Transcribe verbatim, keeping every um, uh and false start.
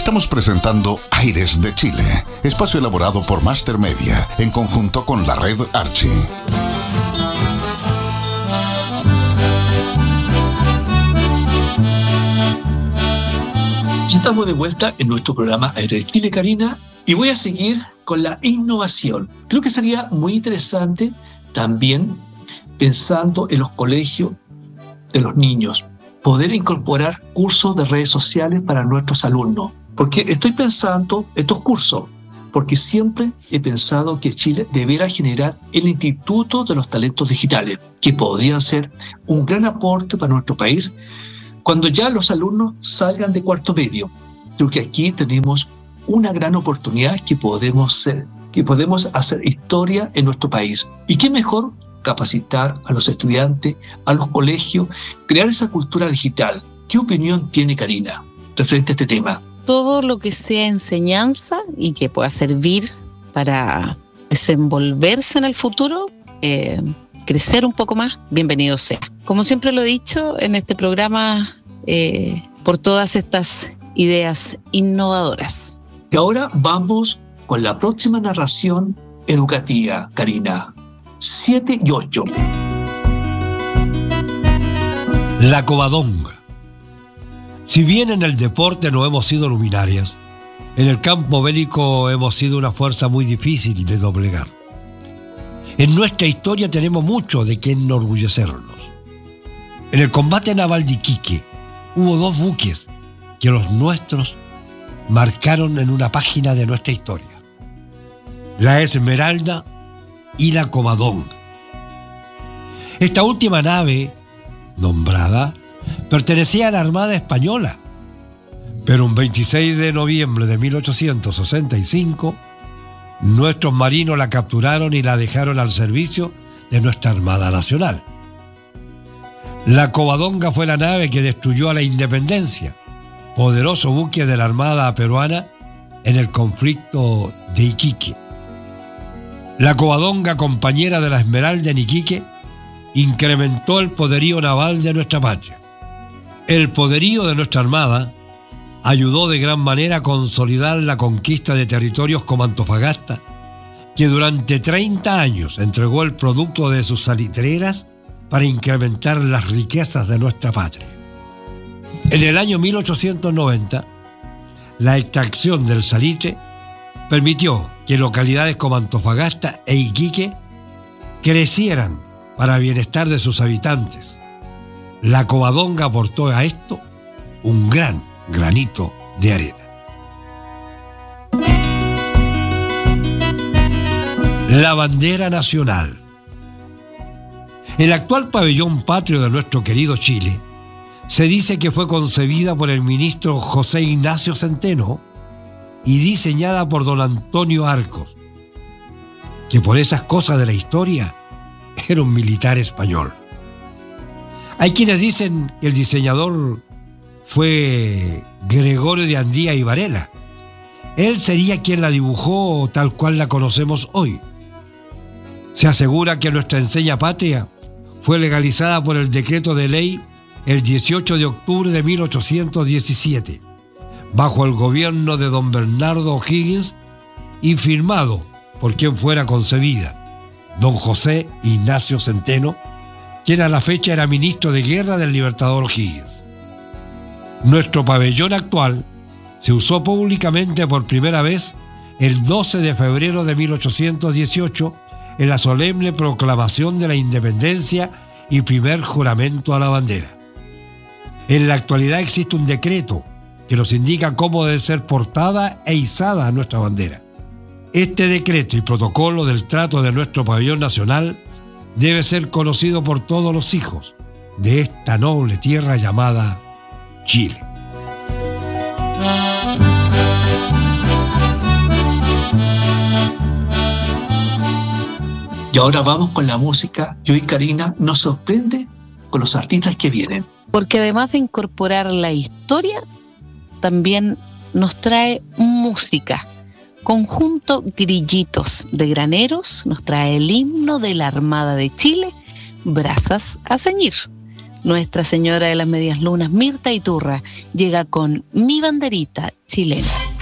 Estamos presentando Aires de Chile, espacio elaborado por Master Media, en conjunto con la red Archie. Ya estamos de vuelta en nuestro programa Aires de Chile, Karina, y voy a seguir con la innovación. Creo que sería muy interesante también, pensando en los colegios de los niños, poder incorporar cursos de redes sociales para nuestros alumnos. Porque estoy pensando estos cursos, porque siempre he pensado que Chile debiera generar el Instituto de los Talentos Digitales, que podrían ser un gran aporte para nuestro país cuando ya los alumnos salgan de cuarto medio. Creo que aquí tenemos una gran oportunidad que podemos ser, que podemos hacer historia en nuestro país. ¿Y qué mejor capacitar a los estudiantes, a los colegios, crear esa cultura digital? ¿Qué opinión tiene Karina referente a este tema? Todo lo que sea enseñanza y que pueda servir para desenvolverse en el futuro, eh, crecer un poco más, bienvenido sea. Como siempre lo he dicho en este programa, eh, por todas estas ideas innovadoras. Y ahora vamos con la próxima narración educativa, Karina. siete y ocho. La Covadonga. Si bien en el deporte no hemos sido luminarias, en el campo bélico hemos sido una fuerza muy difícil de doblegar. En nuestra historia tenemos mucho de qué enorgullecernos. En el combate naval de Iquique hubo dos buques que los nuestros marcaron en una página de nuestra historia: la Esmeralda y la Covadonga. Esta última nave nombrada pertenecía a la Armada Española, pero un veintiséis de noviembre de mil ochocientos sesenta y cinco nuestros marinos la capturaron y la dejaron al servicio de nuestra Armada Nacional. La Covadonga fue la nave que destruyó a la Independencia, poderoso buque de la Armada peruana en el conflicto de Iquique. La Covadonga, compañera de la Esmeralda en Iquique, incrementó el poderío naval de nuestra patria. El poderío de nuestra Armada ayudó de gran manera a consolidar la conquista de territorios como Antofagasta, que durante treinta años entregó el producto de sus salitreras para incrementar las riquezas de nuestra patria. En el año mil ochocientos noventa, la extracción del salitre permitió que localidades como Antofagasta e Iquique crecieran para bienestar de sus habitantes. La Covadonga aportó a esto un gran granito de arena. La bandera nacional. El actual pabellón patrio de nuestro querido Chile se dice que fue concebida por el ministro José Ignacio Centeno y diseñada por don Antonio Arcos, que por esas cosas de la historia era un militar español. Hay quienes dicen que el diseñador fue Gregorio de Andía y Varela. Él sería quien la dibujó tal cual la conocemos hoy. Se asegura que nuestra enseña patria fue legalizada por el decreto de ley el dieciocho de octubre de mil ochocientos diecisiete, bajo el gobierno de don Bernardo O'Higgins y firmado por quien fuera concebida, don José Ignacio Centeno, quien a la fecha era ministro de guerra del libertador O'Higgins. Nuestro pabellón actual se usó públicamente por primera vez el doce de febrero de mil ochocientos dieciocho en la solemne proclamación de la independencia y primer juramento a la bandera. En la actualidad existe un decreto que nos indica cómo debe ser portada e izada nuestra bandera. Este decreto y protocolo del trato de nuestro pabellón nacional debe ser conocido por todos los hijos de esta noble tierra llamada Chile. Y ahora vamos con la música. Y hoy Karina nos sorprende con los artistas que vienen. Porque además de incorporar la historia, también nos trae música. Conjunto Grillitos de Graneros nos trae el himno de la Armada de Chile, Brazas a ceñir. Nuestra Señora de las Medias Lunas, Mirta Iturra, llega con Mi Banderita Chilena.